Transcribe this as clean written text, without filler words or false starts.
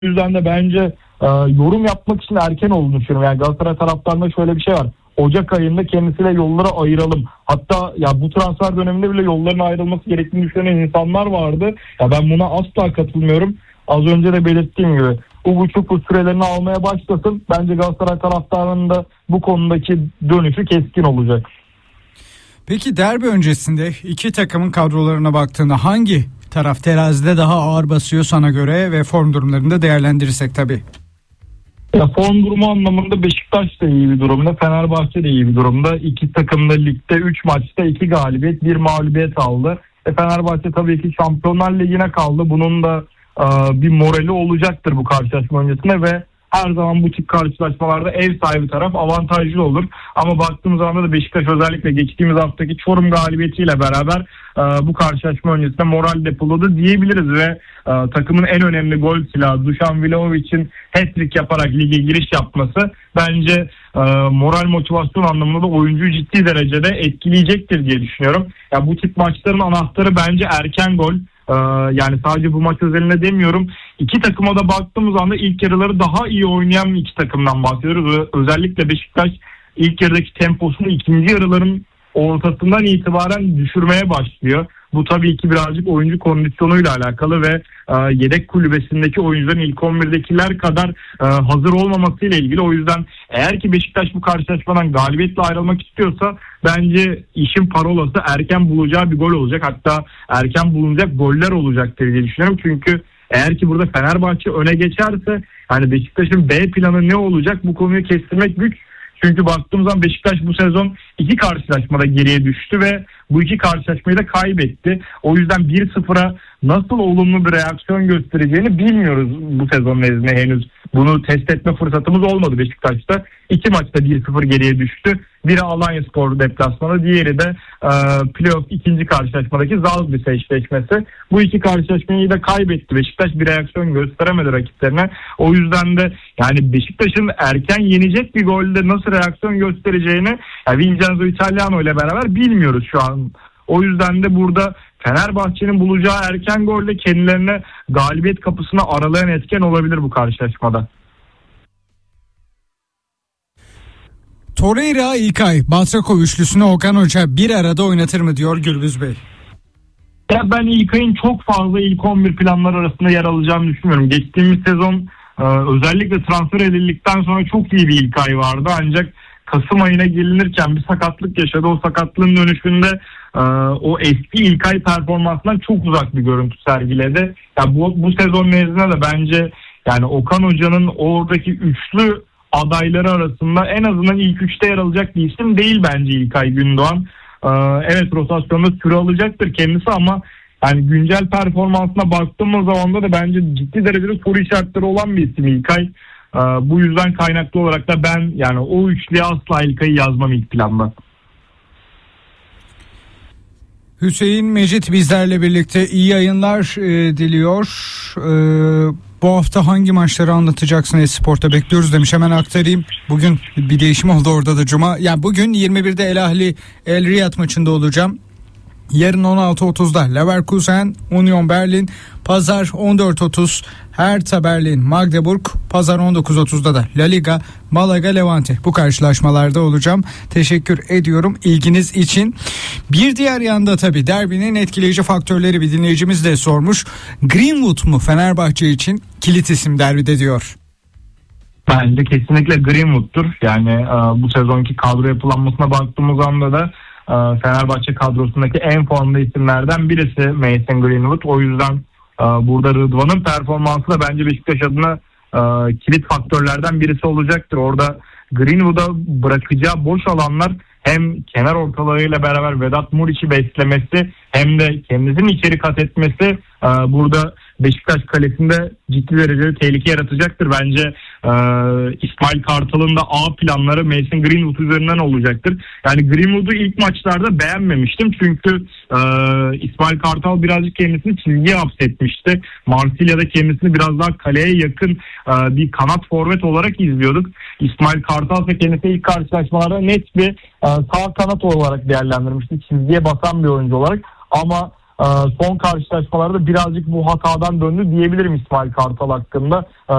yüzden de bence yorum yapmak için erken olduğunu düşünüyorum. Yani Galatasaray taraftarında şöyle bir şey var. Ocak ayında kendisiyle yolları ayıralım. Hatta ya bu transfer döneminde bile yolların ayrılması gerektiğini düşünen insanlar vardı. Ya ben buna asla katılmıyorum. Az önce de belirttiğim gibi bu sürelerini almaya başlasın. Bence Galatasaray taraftarının da bu konudaki dönüşü keskin olacak. Peki derbi öncesinde iki takımın kadrolarına baktığında hangi taraf terazide daha ağır basıyor sana göre ve form durumlarını da değerlendirirsek tabii? Ya form durumu anlamında Beşiktaş da iyi bir durumda, Fenerbahçe de iyi bir durumda. İki takım da ligde 3 maçta 2 galibiyet, 1 mağlubiyet aldı. Fenerbahçe tabii ki Şampiyonlar Ligi'ne kaldı. Bunun da bir morali olacaktır bu karşılaşma öncesinde ve her zaman bu tip karşılaşmalarda ev sahibi taraf avantajlı olur. Ama baktığımız zaman da Beşiktaş özellikle geçtiğimiz haftaki Çorum galibiyetiyle beraber bu karşılaşma öncesinde moral depoladı diyebiliriz ve takımın en önemli gol silahı Dušan Vlahovic'in hat-trick yaparak lige giriş yapması bence moral motivasyon anlamında da oyuncuyu ciddi derecede etkileyecektir diye düşünüyorum. Ya bu tip maçların anahtarı bence erken gol. Yani sadece bu maç özelinde demiyorum. İki takıma da baktığımız anda ilk yarıları daha iyi oynayan iki takımdan bahsediyoruz. Özellikle Beşiktaş ilk yarıdaki temposunu ikinci yarıların ortasından itibaren düşürmeye başlıyor. Bu tabii ki birazcık oyuncu kondisyonuyla alakalı ve yedek kulübesindeki oyuncuların ilk 11'dekiler kadar hazır olmamasıyla ilgili. O yüzden eğer ki Beşiktaş bu karşılaşmadan galibiyetle ayrılmak istiyorsa bence işin parolası erken bulacağı bir gol olacak. Hatta erken bulunacak goller olacaktır diye düşünüyorum. Çünkü eğer ki burada Fenerbahçe öne geçerse hani Beşiktaş'ın B planı ne olacak bu konuyu kestirmek güç. Çünkü baktığımız zaman Beşiktaş bu sezon 2 karşılaşmada geriye düştü ve bu 2 karşılaşmayı da kaybetti. O yüzden 1-0'a nasıl olumlu bir reaksiyon göstereceğini bilmiyoruz bu sezon nezdinde henüz. Bunu test etme fırsatımız olmadı Beşiktaş'ta. 2 maçta 1-0 geriye düştü. Biri Alanyaspor deplasmanı, diğeri de playoff ikinci karşılaşmadaki Zalgiris eşleşmesi. Bu 2 karşılaşmayı da kaybetti. Beşiktaş bir reaksiyon gösteremedi rakiplerine. O yüzden de yani Beşiktaş'ın erken yenecek bir golde nasıl reaksiyon göstereceğini Vincenzo Italiano ile beraber bilmiyoruz şu an. O yüzden de burada Fenerbahçe'nin bulacağı erken golle kendilerine galibiyet kapısını aralayan etken olabilir bu karşılaşmada. Torreira, İlkay, Batsakov üçlüsünü Okan Hoca bir arada oynatır mı diyor Gürbüz Bey. Ya ben İlkay'ın çok fazla ilk 11 planlar arasında yer alacağını düşünmüyorum. Geçtiğimiz sezon özellikle transfer edildikten sonra çok iyi bir İlkay vardı. Ancak Kasım ayına gelinirken bir sakatlık yaşadı. O sakatlığın dönüşünde o eski İlkay performansından çok uzak bir görüntü sergiledi. Ya bu sezon nezdinde de bence yani Okan Hoca'nın oradaki üçlü adayları arasında en azından ilk 3'te yer alacak bir isim değil bence İlkay Gündoğan. Evet rotasyonda süre alacaktır kendisi ama yani güncel performansına baktığımız zaman da bence ciddi derecede soru işaretleri olan bir isim İlkay. Bu yüzden kaynaklı olarak da ben yani o üçlüye asla İlkay'ı yazmam ilk planda. Hüseyin Mecit bizlerle birlikte iyi yayınlar diliyor. Bu hafta hangi maçları anlatacaksın Espor'ta bekliyoruz demiş, hemen aktarayım. Bugün bir değişim oldu orada da Cuma. Yani bugün 21'de El Ahli El Riyad maçında olacağım. Yarın 16.30'da Leverkusen, Union Berlin, Pazar 14.30 Hertha Berlin, Magdeburg, Pazar 19.30'da da La Liga, Malaga, Levante. Bu karşılaşmalarda olacağım. Teşekkür ediyorum ilginiz için. Bir diğer yanda tabii derbinin etkileyici faktörleri bir dinleyicimiz de sormuş. Greenwood mu Fenerbahçe için kilit isim derbide diyor. Bence kesinlikle Greenwood'tur. Yani bu sezonki kadro yapılanmasına baktığımız anda da Fenerbahçe kadrosundaki en formda isimlerden birisi Mason Greenwood. O yüzden burada Rıdvan'ın performansı da bence Beşiktaş adına kilit faktörlerden birisi olacaktır. Orada Greenwood'a bırakacağı boş alanlar hem kenar ortalarıyla beraber Vedat Muriç'i beslemesi hem de kendisinin içeri kat etmesi burada Beşiktaş kalesinde ciddi derecede tehlike yaratacaktır. Bence İsmail Kartal'ın da A planları Mason Greenwood üzerinden olacaktır. Yani Greenwood'u ilk maçlarda beğenmemiştim. Çünkü İsmail Kartal birazcık kendisini çizgiye hapsetmişti. Marsilya'da kendisini biraz daha kaleye yakın bir kanat forvet olarak izliyorduk. İsmail Kartal ise kendisi ilk karşılaşmalarda net bir sağ kanat olarak değerlendirmişti. Çizgiye basan bir oyuncu olarak. Ama son karşılaşmalarda birazcık bu hatadan döndü diyebilirim İsmail Kartal hakkında.